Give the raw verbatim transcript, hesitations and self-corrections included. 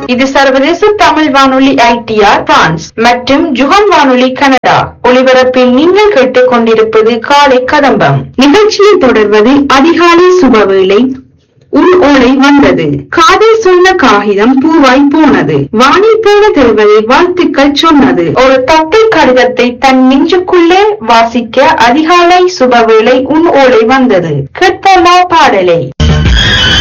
இது சர்வதேச தமிழ் வானொலி ஐடிஆர் பிரான்ஸ் மற்றும் ஜுகம் வானொலி கனடா ஒலிபரப்பில் நீங்கள் கேட்டுக் கொண்டிருப்பது காலை கதம்பம். நிகழ்ச்சியில் தொடர்வது அதிகாலை சுபவேளை. உள் ஓலை வந்தது, காதில் சொன்ன காகிதம் பூவாய் போனது, வானில் போன தேவதை வாழ்த்துக்கள் சொன்னது. ஒரு தத்தை கடிதத்தை தன் நெஞ்சுக்குள்ளே வாசிக்க அதிகாலை சுபவேளை உன் ஓலை வந்தது. கேட்போமா பாடலை?